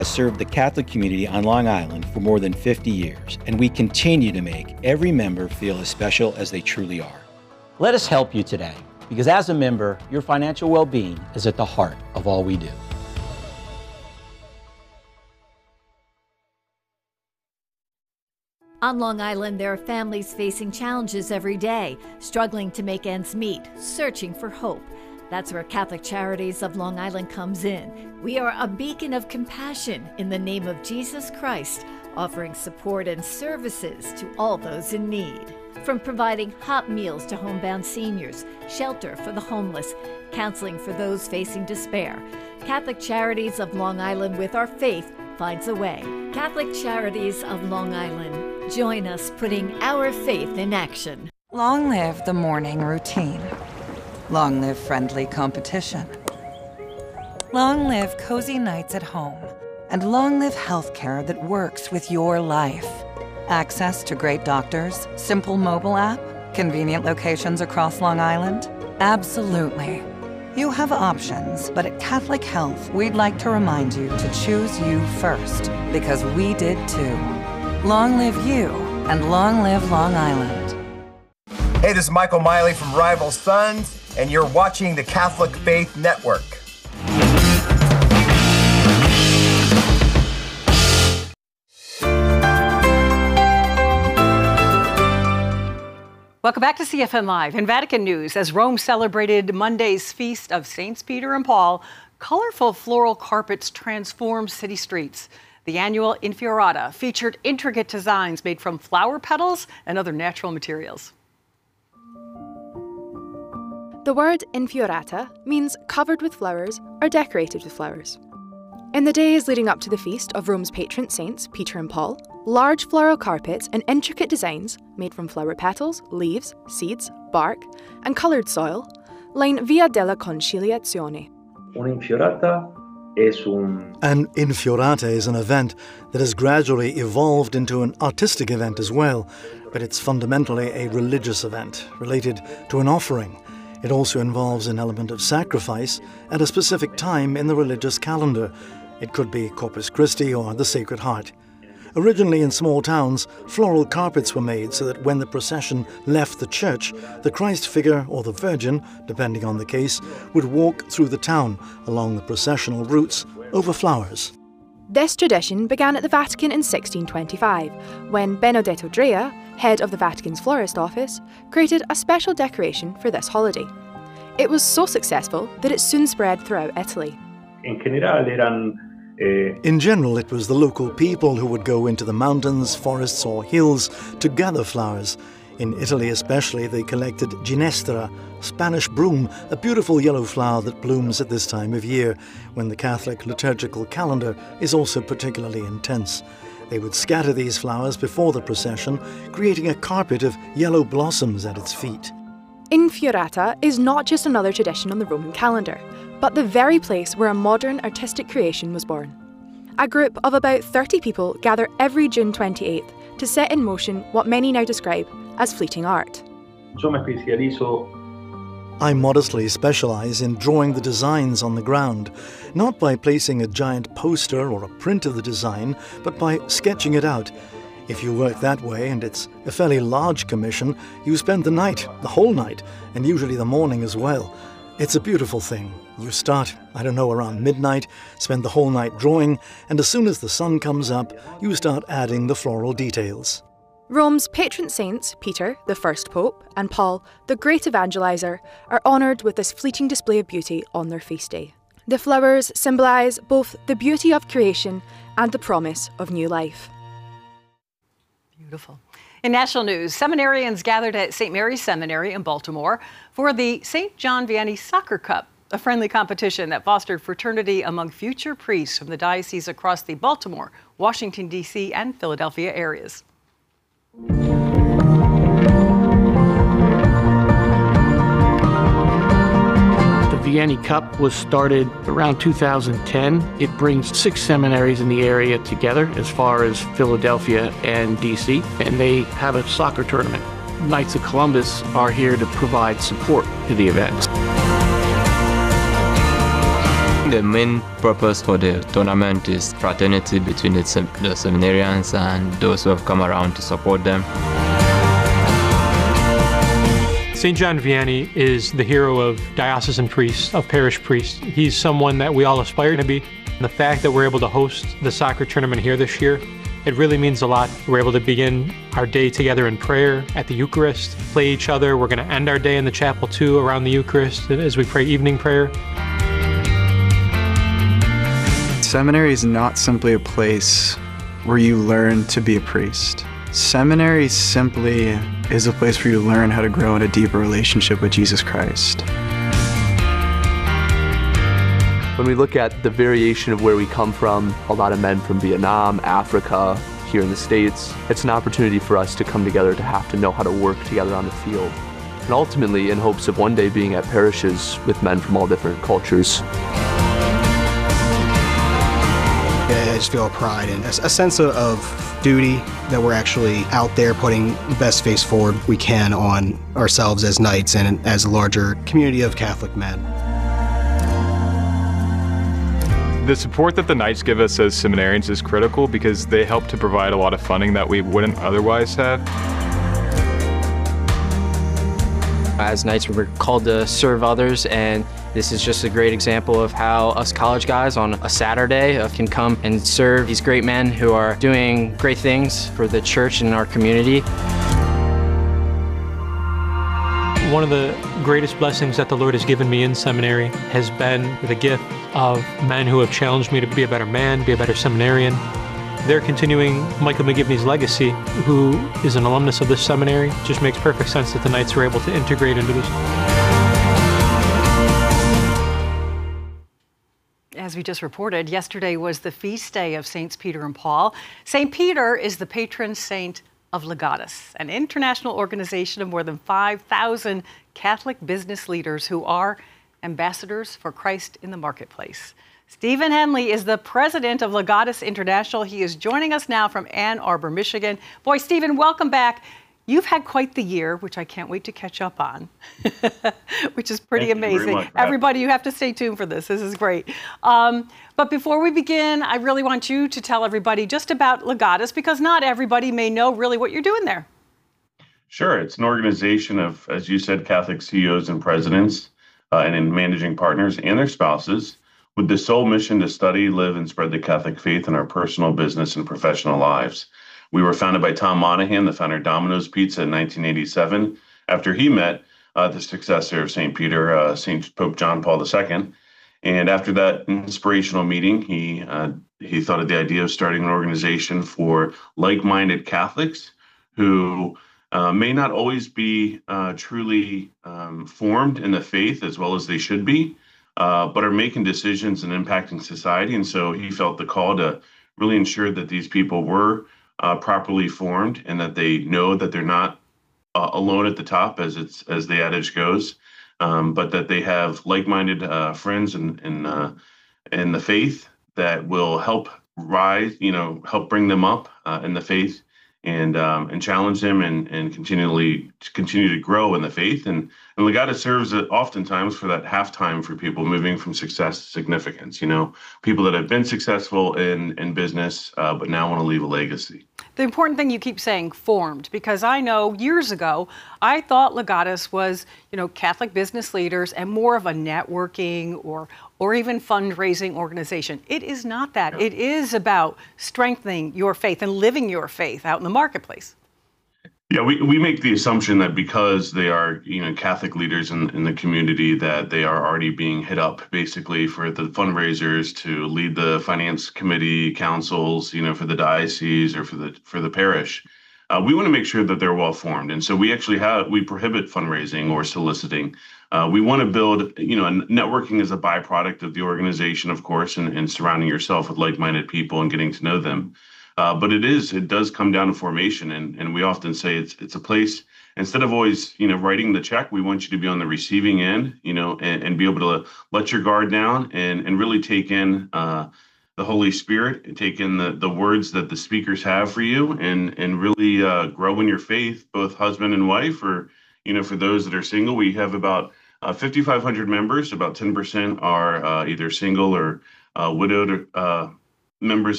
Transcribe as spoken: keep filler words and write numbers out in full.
has served the Catholic community on Long Island for more than fifty years, and we continue to make every member feel as special as they truly are. Let us help you today, because as a member, your financial well-being is at the heart of all we do. On Long Island, there are families facing challenges every day, struggling to make ends meet, searching for hope. That's where Catholic Charities of Long Island comes in. We are a beacon of compassion in the name of Jesus Christ, offering support and services to all those in need. From providing hot meals to homebound seniors, shelter for the homeless, counseling for those facing despair, Catholic Charities of Long Island, with our faith, finds a way. Catholic Charities of Long Island. Join us putting our faith in action. Long live the morning routine. Long live friendly competition. Long live cozy nights at home. And long live healthcare that works with your life. Access to great doctors, simple mobile app, convenient locations across Long Island? Absolutely. You have options, but at Catholic Health, we'd like to remind you to choose you first, because we did too. Long live you, and long live Long Island. Hey, this is Michael Miley from Rival Sons, and you're watching the Catholic Faith Network. Welcome back to C F N Live. In Vatican news, as Rome celebrated Monday's feast of Saints Peter and Paul, colorful floral carpets transformed city streets. The annual Infiorata featured intricate designs made from flower petals and other natural materials. The word Infiorata means covered with flowers or decorated with flowers. In the days leading up to the feast of Rome's patron saints, Peter and Paul, large floral carpets and intricate designs made from flower petals, leaves, seeds, bark, and coloured soil line Via della Conciliazione. An Infiorata is an event that has gradually evolved into an artistic event as well, but it's fundamentally a religious event related to an offering. It also involves an element of sacrifice at a specific time in the religious calendar. It could be Corpus Christi or the Sacred Heart. Originally in small towns, floral carpets were made so that when the procession left the church, the Christ figure or the Virgin, depending on the case, would walk through the town along the processional routes over flowers. This tradition began at the Vatican in sixteen twenty-five, when Benedetto Drea, head of the Vatican's florist office, created a special decoration for this holiday. It was so successful that it soon spread throughout Italy. In general, it was the local people who would go into the mountains, forests or hills to gather flowers. In Italy especially, they collected ginestra, Spanish broom, a beautiful yellow flower that blooms at this time of year, when the Catholic liturgical calendar is also particularly intense. They would scatter these flowers before the procession, creating a carpet of yellow blossoms at its feet. Infiorata is not just another tradition on the Roman calendar, but the very place where a modern artistic creation was born. A group of about thirty people gather every June twenty-eighth to set in motion what many now describe as fleeting art. I modestly specialise in drawing the designs on the ground, not by placing a giant poster or a print of the design, but by sketching it out. If you work that way, and it's a fairly large commission, you spend the night, the whole night, and usually the morning as well. It's a beautiful thing. You start, I don't know, around midnight, spend the whole night drawing, and as soon as the sun comes up, you start adding the floral details. Rome's patron saints, Peter, the first pope, and Paul, the great evangelizer, are honoured with this fleeting display of beauty on their feast day. The flowers symbolise both the beauty of creation and the promise of new life. Beautiful. In national news, seminarians gathered at Saint Mary's Seminary in Baltimore for the Saint John Vianney Soccer Cup, a friendly competition that fostered fraternity among future priests from the diocese across the Baltimore, Washington, D C, and Philadelphia areas. The Vianney Cup was started around two thousand ten. It brings six seminaries in the area together as far as Philadelphia and D C, and they have a soccer tournament. Knights of Columbus are here to provide support to the event. the main purpose for the tournament is fraternity between the, sem- the seminarians and those who have come around to support them. Saint John Vianney is the hero of diocesan priests, of parish priests. He's someone that we all aspire to be. And the fact that we're able to host the soccer tournament here this year, it really means a lot. We're able to begin our day together in prayer at the Eucharist, play each other. We're going to end our day in the chapel too around the Eucharist as we pray evening prayer. Seminary is not simply a place where you learn to be a priest. Seminary simply is a place for you to learn how to grow in a deeper relationship with Jesus Christ. When we look at the variation of where we come from, a lot of men from Vietnam, Africa, here in the States, it's an opportunity for us to come together to have to know how to work together on the field. And ultimately, in hopes of one day being at parishes with men from all different cultures. I just feel a pride and a sense of duty that we're actually out there putting the best face forward we can on ourselves as knights and as a larger community of Catholic men. The support that the Knights give us as seminarians is critical because they help to provide a lot of funding that we wouldn't otherwise have. As Knights, we're called to serve others, and this is just a great example of how us college guys on a Saturday can come and serve these great men who are doing great things for the church and our community. One of the greatest blessings that the Lord has given me in seminary has been the gift of men who have challenged me to be a better man, be a better seminarian. They're continuing Michael McGivney's legacy, who is an alumnus of this seminary. It just makes perfect sense that the Knights are able to integrate into this. As we just reported, yesterday was the feast day of Saints Peter and Paul. Saint Peter is the patron saint of Legatus, an international organization of more than five thousand Catholic business leaders who are ambassadors for Christ in the marketplace. Stephen Henley is the president of Legatus International. He is joining us now from Ann Arbor, Michigan. Boy, Stephen, welcome back. You've had quite the year, which I can't wait to catch up on, which is pretty Thank amazing. You very much, Everybody, you have to stay tuned for this. This is great. Um, but before we begin, I really want you to tell everybody just about Legatus, because not everybody may know really what you're doing there. Sure. It's an organization of, as you said, Catholic C E Os and presidents uh, and in managing partners and their spouses with the sole mission to study, live, and spread the Catholic faith in our personal, business, and professional lives. We were founded by Tom Monahan, the founder of Domino's Pizza in nineteen eighty-seven, after he met uh, the successor of Saint Peter, uh, Saint Pope John Paul the Second. And after that inspirational meeting, he uh, he thought of the idea of starting an organization for like-minded Catholics who uh, may not always be uh, truly um, formed in the faith as well as they should be, uh, but are making decisions and impacting society. And so he felt the call to really ensure that these people were Uh, properly formed and that they know that they're not uh, alone at the top, as it's as the adage goes, um, but that they have like-minded uh, friends in in, uh, in the faith that will help rise, you know, help bring them up uh, in the faith and um, and challenge them and and continually continue to grow in the faith. And, and Legatus serves oftentimes for that halftime for people moving from success to significance. You know, people that have been successful in in business uh, but now want to leave a legacy. The important thing you keep saying, formed, because I know years ago, I thought Legatus was, you know, Catholic business leaders and more of a networking or or even fundraising organization. It is not that. Yeah. It is about strengthening your faith and living your faith out in the marketplace. Yeah, we, we make the assumption that because they are, you know, Catholic leaders in, in the community, that they are already being hit up basically for the fundraisers to lead the finance committee councils, you know, for the diocese or for the for the parish. Uh, we want to make sure that they're well formed. And so we actually have, we prohibit fundraising or soliciting. Uh, we want to build, you know, and networking is a byproduct of the organization, of course, and, and surrounding yourself with like-minded people and getting to know them. Uh, but it is, it does come down to formation. And, and we often say it's it's a place, instead of always, you know, writing the check, we want you to be on the receiving end, you know, and, and be able to let your guard down and, and really take in uh, the Holy Spirit and take in the, the words that the speakers have for you and, and really uh, grow in your faith, both husband and wife, or, you know, for those that are single, we have about Uh, fifty-five hundred members, about ten percent are uh, either single or uh, widowed uh, members